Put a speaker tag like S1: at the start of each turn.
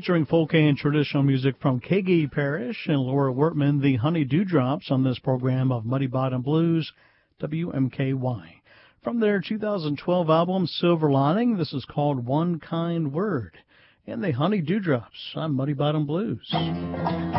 S1: featuring folk and traditional music from Kagi Parish and Laura Wortman, the Honey Dewdrops, on this program of Muddy Bottom Blues, WMKY. From their 2012 album, Silver Lining, this is called One Kind Word. And the Honey Dewdrops on Muddy Bottom Blues.